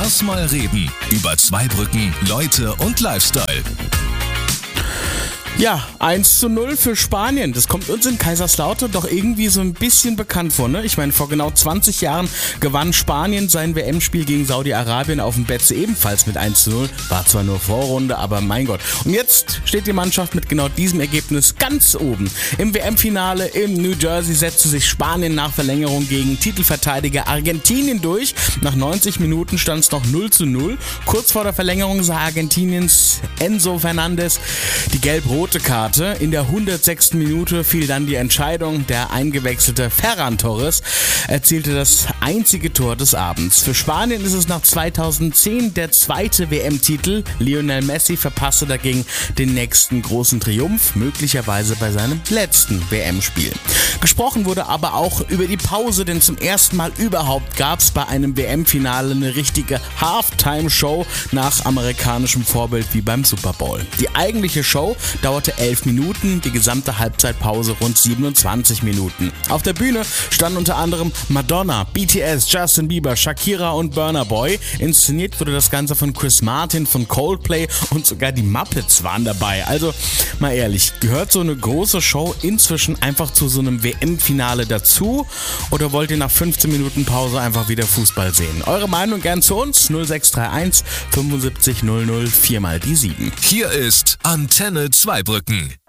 Lass mal reden über Zweibrücken, Leute und Lifestyle. Ja, 1:0 für Spanien. Das kommt uns in Kaiserslautern doch irgendwie so ein bisschen bekannt vor, ne? Ich meine, vor genau 20 Jahren gewann Spanien sein WM-Spiel gegen Saudi-Arabien auf dem Betze ebenfalls mit 1:0. War zwar nur Vorrunde, aber mein Gott. Und jetzt steht die Mannschaft mit genau diesem Ergebnis ganz oben. Im WM-Finale in New Jersey setzte sich Spanien nach Verlängerung gegen Titelverteidiger Argentinien durch. Nach 90 Minuten stand es noch 0:0. Kurz vor der Verlängerung sah Argentiniens Enzo Fernandez die gelb-rote Karte. In der 106. Minute fiel dann die Entscheidung. Der eingewechselte Ferran Torres erzielte das einzige Tor des Abends. Für Spanien ist es nach 2010 der zweite WM-Titel. Lionel Messi verpasste dagegen den nächsten großen Triumph, möglicherweise bei seinem letzten WM-Spiel. Gesprochen wurde aber auch über die Pause, denn zum ersten Mal überhaupt gab es bei einem WM-Finale eine richtige Halftime-Show nach amerikanischem Vorbild wie beim Super Bowl. Die eigentliche Show dauerte 11 Minuten, die gesamte Halbzeitpause rund 27 Minuten. Auf der Bühne standen unter anderem Madonna, BTS, Justin Bieber, Shakira und Burna Boy. Inszeniert wurde das Ganze von Chris Martin, von Coldplay und sogar die Muppets waren dabei. Also mal ehrlich, gehört so eine große Show inzwischen einfach zu so einem WM-Finale dazu? Oder wollt ihr nach 15 Minuten Pause einfach wieder Fußball sehen? Eure Meinung gern zu uns, 0631 75 00 4 mal die 7. Hier ist Antenne Zweibrücken.